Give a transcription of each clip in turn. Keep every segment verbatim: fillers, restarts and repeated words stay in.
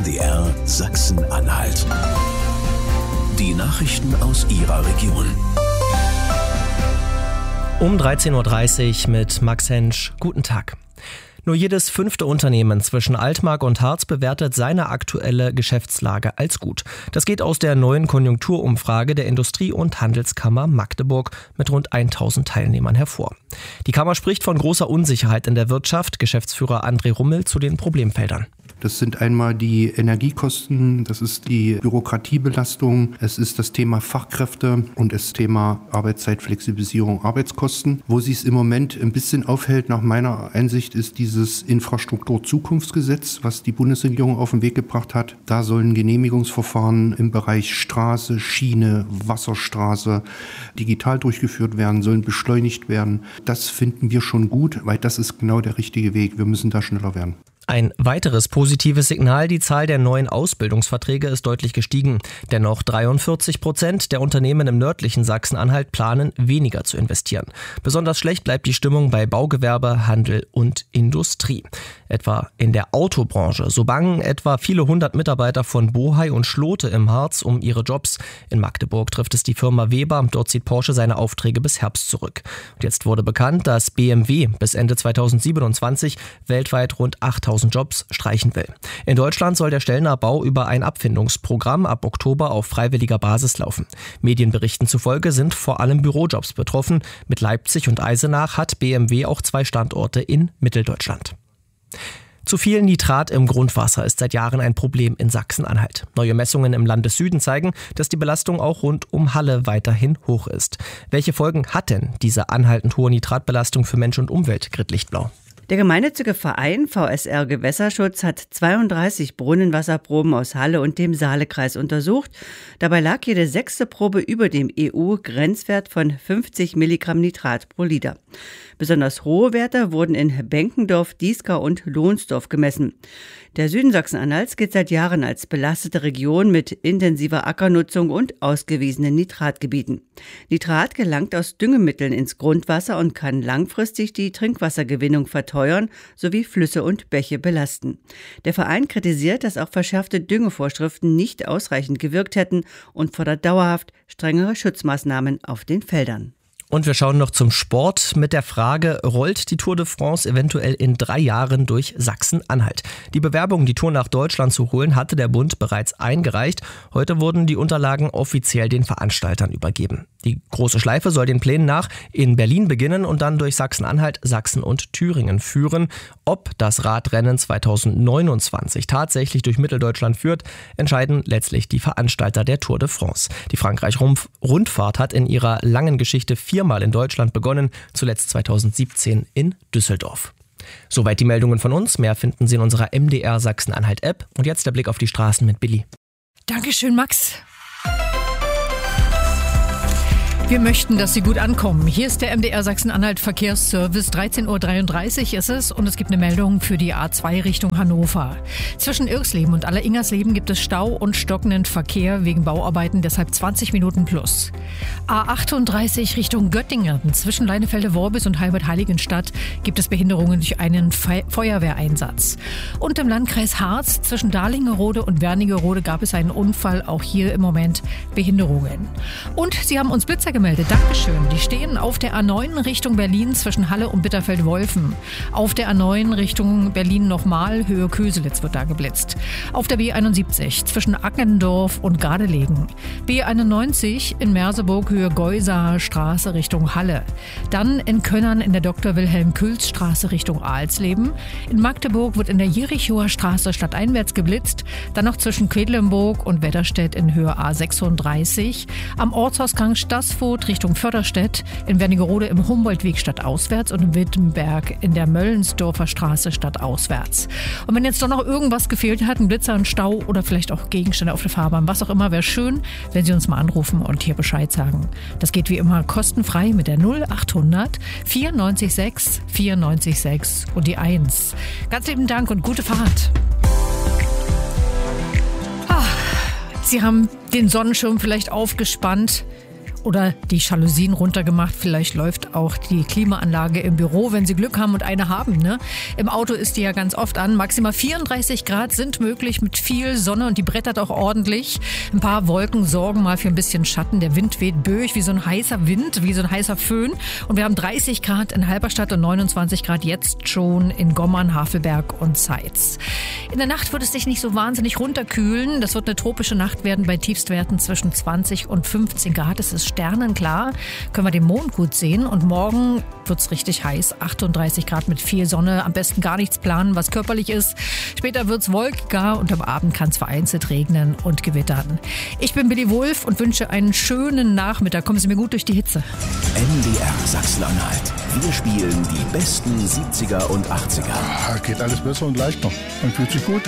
M D R Sachsen-Anhalt. Die Nachrichten aus Ihrer Region. Um dreizehn Uhr dreißig mit Max Hensch. Guten Tag. Nur jedes fünfte Unternehmen zwischen Altmark und Harz bewertet seine aktuelle Geschäftslage als gut. Das geht aus der neuen Konjunkturumfrage der Industrie- und Handelskammer Magdeburg mit rund tausend Teilnehmern hervor. Die Kammer spricht von großer Unsicherheit in der Wirtschaft. Geschäftsführer André Rummel zu den Problemfeldern. Das sind einmal die Energiekosten, das ist die Bürokratiebelastung, es ist das Thema Fachkräfte und das Thema Arbeitszeitflexibilisierung, Arbeitskosten. Wo sich es im Moment ein bisschen aufhält, nach meiner Einsicht, ist dieses Infrastrukturzukunftsgesetz, was die Bundesregierung auf den Weg gebracht hat. Da sollen Genehmigungsverfahren im Bereich Straße, Schiene, Wasserstraße digital durchgeführt werden, sollen beschleunigt werden. Das finden wir schon gut, weil das ist genau der richtige Weg. Wir müssen da schneller werden. Ein weiteres positives Signal, die Zahl der neuen Ausbildungsverträge ist deutlich gestiegen. Dennoch dreiundvierzig Prozent der Unternehmen im nördlichen Sachsen-Anhalt planen, weniger zu investieren. Besonders schlecht bleibt die Stimmung bei Baugewerbe, Handel und Industrie. Etwa in der Autobranche. So bangen etwa viele hundert Mitarbeiter von Bohai und Schlote im Harz um ihre Jobs. In Magdeburg trifft es die Firma Weber. Dort zieht Porsche seine Aufträge bis Herbst zurück. Und jetzt wurde bekannt, dass B M W bis Ende zweitausendsiebenundzwanzig weltweit rund achttausend Jobs streichen will. In Deutschland soll der Stellenabbau über ein Abfindungsprogramm ab Oktober auf freiwilliger Basis laufen. Medienberichten zufolge sind vor allem Bürojobs betroffen. Mit Leipzig und Eisenach hat B M W auch zwei Standorte in Mitteldeutschland. Zu viel Nitrat im Grundwasser ist seit Jahren ein Problem in Sachsen-Anhalt. Neue Messungen im Landessüden zeigen, dass die Belastung auch rund um Halle weiterhin hoch ist. Welche Folgen hat denn diese anhaltend hohe Nitratbelastung für Mensch und Umwelt? Grit Lichtblau. Der gemeinnützige Verein V S R Gewässerschutz hat zweiunddreißig Brunnenwasserproben aus Halle und dem Saalekreis untersucht. Dabei lag jede sechste Probe über dem E U-Grenzwert von fünfzig Milligramm Nitrat pro Liter. Besonders hohe Werte wurden in Benkendorf, Dieskau und Lohnsdorf gemessen. Der Süden Sachsen-Anhalts gilt seit Jahren als belastete Region mit intensiver Ackernutzung und ausgewiesenen Nitratgebieten. Nitrat gelangt aus Düngemitteln ins Grundwasser und kann langfristig die Trinkwassergewinnung verteuern sowie Flüsse und Bäche belasten. Der Verein kritisiert, dass auch verschärfte Düngevorschriften nicht ausreichend gewirkt hätten und fordert dauerhaft strengere Schutzmaßnahmen auf den Feldern. Und wir schauen noch zum Sport mit der Frage, rollt die Tour de France eventuell in drei Jahren durch Sachsen-Anhalt? Die Bewerbung, die Tour nach Deutschland zu holen, hatte der Bund bereits eingereicht. Heute wurden die Unterlagen offiziell den Veranstaltern übergeben. Die große Schleife soll den Plänen nach in Berlin beginnen und dann durch Sachsen-Anhalt, Sachsen und Thüringen führen. Ob das Radrennen zweitausendneunundzwanzig tatsächlich durch Mitteldeutschland führt, entscheiden letztlich die Veranstalter der Tour de France. Die Frankreich-Rundfahrt hat in ihrer langen Geschichte viermal in Deutschland begonnen, zuletzt zweitausendsiebzehn in Düsseldorf. Soweit die Meldungen von uns. Mehr finden Sie in unserer M D R Sachsen-Anhalt-App. Und jetzt der Blick auf die Straßen mit Billy. Dankeschön, Max. Wir möchten, dass Sie gut ankommen. Hier ist der M D R Sachsen-Anhalt Verkehrsservice. dreizehn Uhr dreiunddreißig ist es und es gibt eine Meldung für die A zwei Richtung Hannover. Zwischen Irksleben und Alleringersleben gibt es Stau und stockenden Verkehr wegen Bauarbeiten, deshalb zwanzig Minuten plus. A achtunddreißig Richtung Göttingen. Zwischen Leinefelde-Worbis und Halbert-Heiligenstadt gibt es Behinderungen durch einen Fe- Feuerwehreinsatz. Und im Landkreis Harz zwischen Dahlingerode und Wernigerode gab es einen Unfall. Auch hier im Moment Behinderungen. Und Sie haben uns Blitzer gemeldet. Dankeschön. Die stehen auf der A neun Richtung Berlin zwischen Halle und Bitterfeld-Wolfen. Auf der A neun Richtung Berlin nochmal, Höhe Köselitz wird da geblitzt. Auf der B einundsiebzig zwischen Ackendorf und Gardelegen. B einundneunzig in Merseburg, Höhe Geusaer Straße Richtung Halle. Dann in Könnern in der Doktor Wilhelm Kühls Straße Richtung Alsleben. In Magdeburg wird in der Jerichower Straße stadteinwärts geblitzt. Dann noch zwischen Quedlinburg und Wedderstedt in Höhe A sechsunddreißig. Am Ortsausgang Stassfurt Richtung Förderstedt, in Wernigerode im Humboldtweg stadtauswärts und in Wittenberg in der Möllensdorfer Straße stadtauswärts. Und wenn jetzt doch noch irgendwas gefehlt hat, ein Blitzer, ein Stau oder vielleicht auch Gegenstände auf der Fahrbahn, was auch immer, wäre schön, wenn Sie uns mal anrufen und hier Bescheid sagen. Das geht wie immer kostenfrei mit der null achthundert vierundneunzig sechs vierundneunzig sechs und die eins. Ganz lieben Dank und gute Fahrt. Ah, Sie haben den Sonnenschirm vielleicht aufgespannt oder die Jalousien runtergemacht. Vielleicht läuft auch die Klimaanlage im Büro, wenn Sie Glück haben und eine haben. Ne? Im Auto ist die ja ganz oft an. Maximal vierunddreißig Grad sind möglich mit viel Sonne und die brettert auch ordentlich. Ein paar Wolken sorgen mal für ein bisschen Schatten. Der Wind weht böig wie so ein heißer Wind, wie so ein heißer Föhn. Und wir haben dreißig Grad in Halberstadt und neunundzwanzig Grad jetzt schon in Gommern, Havelberg und Zeitz. In der Nacht wird es sich nicht so wahnsinnig runterkühlen. Das wird eine tropische Nacht werden bei Tiefstwerten zwischen zwanzig und fünfzehn Grad. Es ist sternenklar, können wir den Mond gut sehen. Und morgen wird es richtig heiß, achtunddreißig Grad mit viel Sonne. Am besten gar nichts planen, was körperlich ist. Später wird es wolkiger und am Abend kann es vereinzelt regnen und gewittern. Ich bin Billy Wulff und wünsche einen schönen Nachmittag. Kommen Sie mir gut durch die Hitze. M D R Sachsen-Anhalt. Wir spielen die besten siebziger und achtziger. Ah, geht alles besser und leichter. Man fühlt sich gut.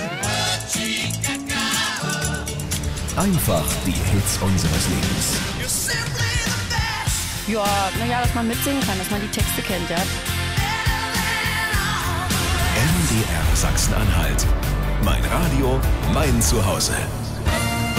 Einfach die Hits unseres Lebens. Ja, naja, dass man mitsingen kann, dass man die Texte kennt, ja. M D R Sachsen-Anhalt. Mein Radio, mein Zuhause.